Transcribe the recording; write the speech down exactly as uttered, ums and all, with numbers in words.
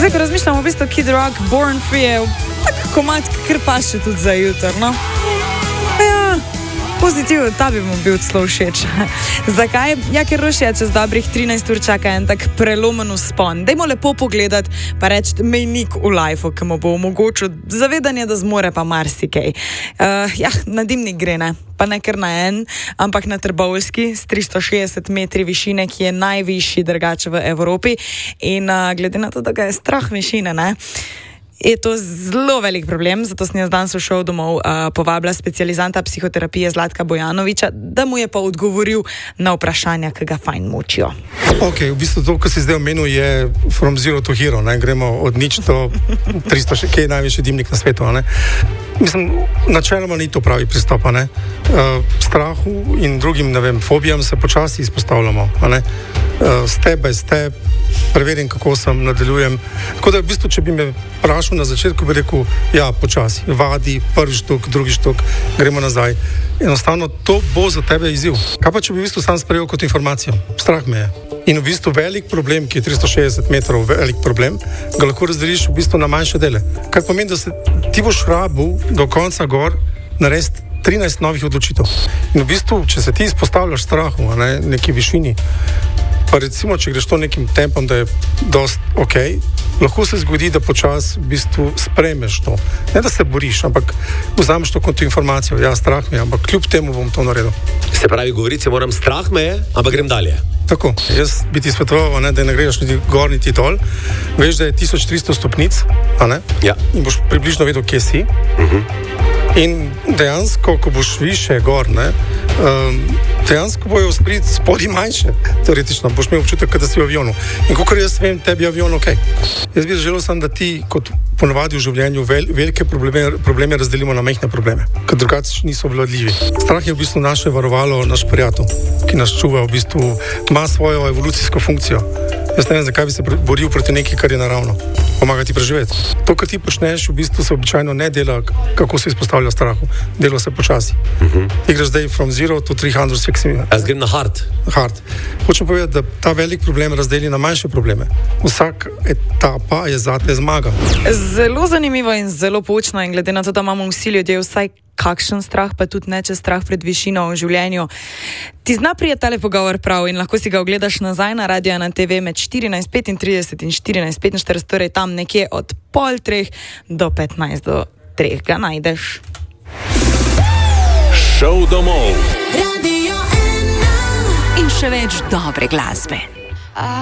Zdaj, ko razmišljam, v bistvu Kid Rock, Born Free je tak komad, kar paše tudi za jutro, no? Ja, pozitiv, ta bi mu bil celo všeč. Zakaj? Ja, ker Rušija čez dobrih trinajst ur čaka en tak prelomen vzpon. Dajmo lepo pogledat, pa reči mejnik v lifeu, ki mu bo omogočil zavedanje, da zmore pa marsikaj. Uh, ja, na dimnik gre, ne? Pa ne kar na en, ampak na Trbovski s tristo šestdeset metri višine, ki je najvišji drugače v Evropi. In uh, glede na to, da ga je strah višine, ne? Je to zelo velik problem, zato sem jaz danes v šov domov uh, povabila specializanta psihoterapije Zlatka Bojanoviča, da mu je pa odgovoril na vprašanja, ki ga fajn mučijo. Ok, v bistvu to, kar si zdaj omenil, je from zero to hero, ne? Gremo od nič do tristo, ki je največji dimnik na svetu, ne? Mislim, načeloma ni to pravi pristop, ne? Uh, strahu in drugim, ne vem, fobijam se počasi izpostavljamo, ne? Uh, step by step, preverim, kako sem, nadaljujem. Tako da v bistvu, če bi me vprašal na začetku, bi rekel, ja, počasi, vadi, prvi štuk, drugi štuk, gremo nazaj. Enostavno, to bo za tebe izziv. Kaj pa, če bi v bistvu sam sprejel kot informacijo? Strah me je. In v bistvu velik problem, ki je tristo šestdeset metrov velik problem, ga lahko razdeliš v bistvu na manjše dele. Kar pomeni, da se ti boš rabil do konca gor narediti trinajst novih odločitev. In v bistvu, če se ti izpostavljaš strahu, ne, neki višini, pa recimo, če greš to nekim tempom, da je dost ok, lahko se zgodi, da počas v bistvu sprejmeš to. Ne, da se boriš, ampak vzameš to kot informacijo. Ja, strah me je, ampak kljub temu bom to naredil. Se pravi, govoriti moram, strah me je, ampak grem dalje. Tako, jaz bi ti svetoval, ne, da ne greš niti gor, niti dol. Veš, da je tisoč tristo stopnic, a ne? Ja. In boš približno vedel, kje si. Uh-huh. In dejansko, ko boš više gor, ne, um, dejansko bojo sprit spodi manjše, teoretično, boš imel občutek, da si v avionu. In kakor jaz vem, tebi je avion ok. Jaz bi želel sam, da ti, kot ponovadi v življenju, vel, velike probleme, probleme razdelimo na majhne probleme, ker drugače niso vladljivi. Strah je v bistvu naše varovalo, naš prijatelj, ki nas čuva, v bistvu ima svojo evolucijsko funkcijo. Jaz ne vem, zakaj bi se boril proti nekaj, kar je naravno. Pomaga ti preživeti. To, kar ti počneš, v bistvu se običajno ne dela, kako se izpostavlja strahu. Dela se počasi. Uh-huh. Ti greš zdaj from zero to tristo šestdeset. Jaz grem na hard. Hard. Hočem povedati, da ta velik problem razdeli na manjše probleme. Vsak etapa je zate zmaga. Zelo zanimivo in zelo poučno, in glede na to, da imamo vsi ljudje vsaj kakšen strah, pa tudi neče strah pred višino v življenju. Ti zna prijeti tale pogovor prav in lahko si ga ogledaš nazaj na Radio ena te ve med štirinajst petintrideset in štirinajst petinštirideset, torej tam nekje od pol treh do petnajst do treh ga najdeš. Šov domov. Radio ena. In še več dobre glasbe.